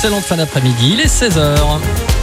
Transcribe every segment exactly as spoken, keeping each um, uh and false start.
excellente fin d'après-midi, il est seize heures.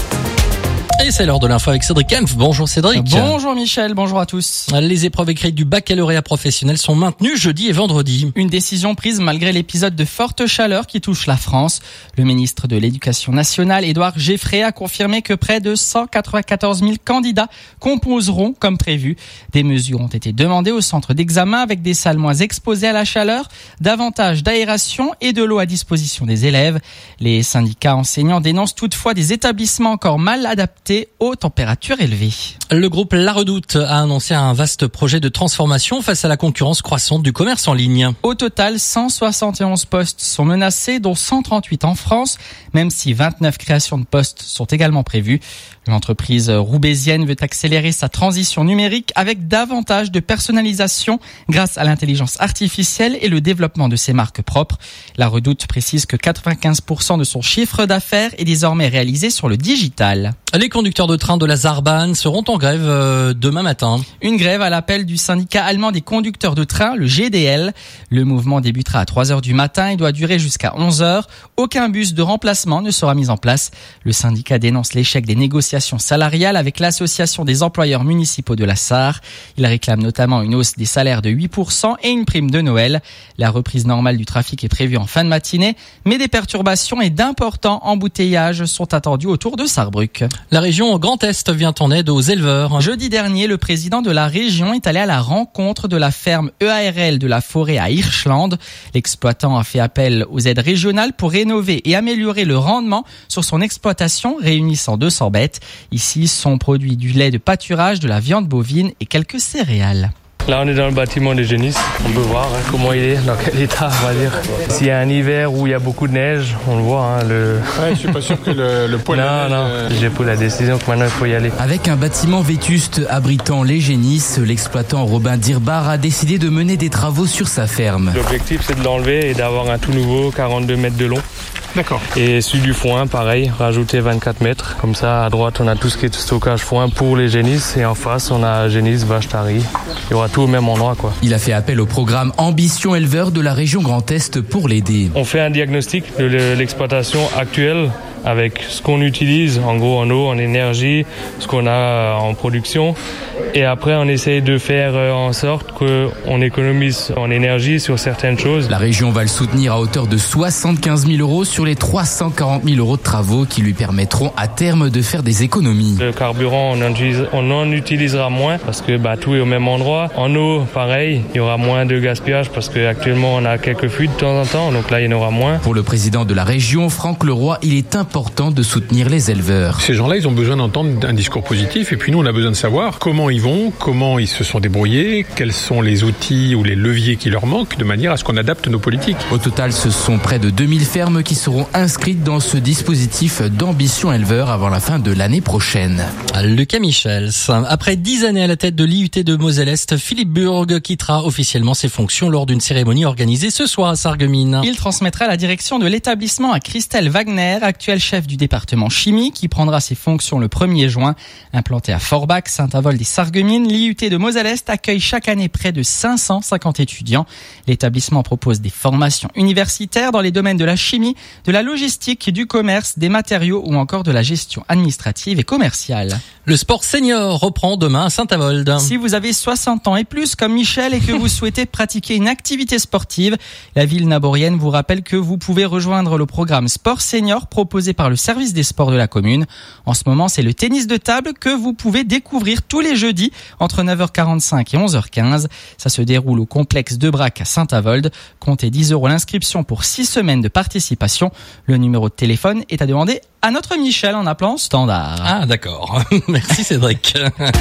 Et c'est l'heure de l'info avec Cédric Kempf. Bonjour Cédric. Bonjour Michel, bonjour à tous. Les épreuves écrites du baccalauréat professionnel sont maintenues jeudi et vendredi. Une décision prise malgré l'épisode de forte chaleur qui touche la France. Le ministre de l'Éducation nationale, Édouard Geoffrey, a confirmé que près de cent quatre-vingt-quatorze mille candidats composeront comme prévu. Des mesures ont été demandées au centre d'examen avec des salles moins exposées à la chaleur, davantage d'aération et de l'eau à disposition des élèves. Les syndicats enseignants dénoncent toutefois des établissements encore mal adaptés aux températures élevées. Le groupe La Redoute a annoncé un vaste projet de transformation face à la concurrence croissante du commerce en ligne. Au total, cent soixante et onze postes sont menacés, dont cent trente-huit en France, même si vingt-neuf créations de postes sont également prévues. L'entreprise roubaisienne veut accélérer sa transition numérique avec davantage de personnalisation grâce à l'intelligence artificielle et le développement de ses marques propres. La Redoute précise que quatre-vingt-quinze pour cent de son chiffre d'affaires est désormais réalisé sur le digital. Les conducteurs de train de la Sarbahn seront en grève euh, demain matin. Une grève à l'appel du syndicat allemand des conducteurs de train, le G D L. Le mouvement débutera à trois heures du matin et doit durer jusqu'à onze heures. Aucun bus de remplacement ne sera mis en place. Le syndicat dénonce l'échec des négociations salariales avec l'association des employeurs municipaux de la Sarre. Il réclame notamment une hausse des salaires de huit pour cent et une prime de Noël. La reprise normale du trafic est prévue en fin de matinée, mais des perturbations et d'importants embouteillages sont attendus autour de Sarrebruck. La région Grand Est vient en aide aux éleveurs. Jeudi dernier, le président de la région est allé à la rencontre de la ferme E A R L de la Forêt à Hirschland. L'exploitant a fait appel aux aides régionales pour rénover et améliorer le rendement sur son exploitation, réunissant deux cents bêtes. Ici sont produits du lait de pâturage, de la viande bovine et quelques céréales. Là, on est dans le bâtiment de génisses. On peut voir hein, comment il est, dans quel état, on va dire. S'il y a un hiver où il y a beaucoup de neige, on le voit. Hein, le... Ouais, je suis pas sûr que le, le poil non, de neige... Non, euh... j'ai pris la décision que maintenant il faut y aller. Avec un bâtiment vétuste abritant les génisses, l'exploitant Robin Dirbar a décidé de mener des travaux sur sa ferme. L'objectif, c'est de l'enlever et d'avoir un tout nouveau quarante-deux mètres de long. D'accord. Et celui du foin, pareil, rajouter vingt-quatre mètres. Comme ça, à droite, on a tout ce qui est stockage foin pour les génisses. Et en face, on a génisses, vaches, taries. Il y aura tout au même endroit, quoi. Il a fait appel au programme Ambition Éleveur de la région Grand Est pour l'aider. On fait un diagnostic de l'exploitation actuelle avec ce qu'on utilise, en gros en eau, en énergie, ce qu'on a en production. Et après, on essaye de faire en sorte qu'on économise en énergie sur certaines choses. La région va le soutenir à hauteur de soixante-quinze mille euros sur les trois cent quarante mille euros de travaux qui lui permettront à terme de faire des économies. Le carburant, on en, utilise, on en utilisera moins parce que bah, tout est au même endroit. En eau, pareil, il y aura moins de gaspillage parce qu'actuellement, on a quelques fuites de temps en temps. Donc là, il y en aura moins. Pour le président de la région, Franck Leroy, il est important de soutenir les éleveurs. Ces gens-là, ils ont besoin d'entendre un discours positif et puis nous, on a besoin de savoir comment ils vont, comment ils se sont débrouillés, quels sont les outils ou les leviers qui leur manquent de manière à ce qu'on adapte nos politiques. Au total, ce sont près de deux mille fermes qui seront inscrites dans ce dispositif d'ambition éleveur avant la fin de l'année prochaine. Lucas Michels. Après dix années à la tête de l'I U T de Moselle-Est, Philippe Burg quittera officiellement ses fonctions lors d'une cérémonie organisée ce soir à Sarreguemines. Il transmettra la direction de l'établissement à Christelle Wagner, actuelle chef du département chimie, qui prendra ses fonctions le premier juin. Implanté à Forbach, Saint-Avold et Sarreguemines, l'I U T de Moselle-Est accueille chaque année près de cinq cent cinquante étudiants. L'établissement propose des formations universitaires dans les domaines de la chimie, de la logistique, du commerce, des matériaux ou encore de la gestion administrative et commerciale. Le sport senior reprend demain à Saint-Avold. Si vous avez soixante ans et plus comme Michel et que vous souhaitez pratiquer une activité sportive, la ville naborienne vous rappelle que vous pouvez rejoindre le programme Sport Senior proposé par le service des sports de la commune. En ce moment, c'est le tennis de table que vous pouvez découvrir tous les jeudis entre neuf heures quarante-cinq et onze heures quinze. Ça se déroule au complexe de Brac à Saint-Avold. Comptez dix euros l'inscription pour six semaines de participation. Le numéro de téléphone est à demander à notre Michel en appelant standard. Ah d'accord, merci Cédric.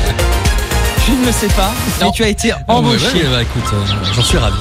Je ne le sais pas, mais non. Tu as été embauché. Ouais, ouais, bah, écoute, euh, j'en suis ravi.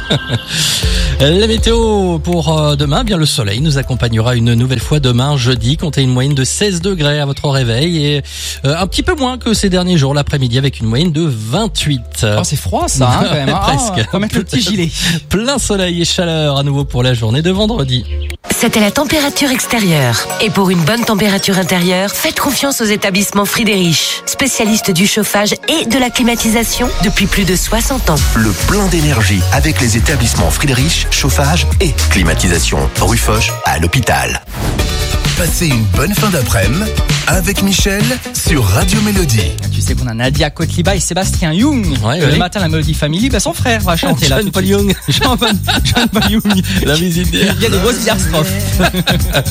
La météo pour euh, demain, bien le soleil nous accompagnera une nouvelle fois demain jeudi. Comptez une moyenne de seize degrés à votre réveil et euh, un petit peu moins que ces derniers jours l'après-midi avec une moyenne de vingt-huit. Oh, c'est froid ça, hein, quand même. Presque. Oh, faut mettre le petit gilet. Plein soleil et chaleur à nouveau pour la journée de vendredi. C'était la température extérieure. Et pour une bonne température intérieure, faites confiance aux établissements Friedrich, spécialistes du chauffage et de la climatisation depuis plus de soixante ans. Le plein d'énergie avec les établissements Friedrich, chauffage et climatisation. Rue Foch à l'hôpital. Passez une bonne fin d'après-midi avec Michel sur Radio Mélodie. Tu sais qu'on a Nadia Kotliba et Sébastien Young. Ouais, le oui. matin, la Melody Family, bah, son frère va chanter là. John tout de Paul suite. Young. Jean-Paul Jean-Paul Young. La visite. Il y a des grosses strophes.